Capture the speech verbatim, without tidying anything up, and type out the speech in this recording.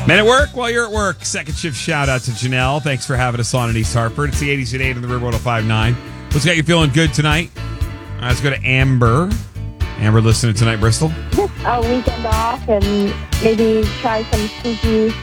Men at work while you're at work. Second shift shout out to Janelle. Thanks for having us on in East Hartford. It's the eighties at eight on the River one oh five point nine. What's got you feeling good tonight? All right, let's go to Amber. Amber listening tonight, Bristol. A weekend off and maybe try some spooky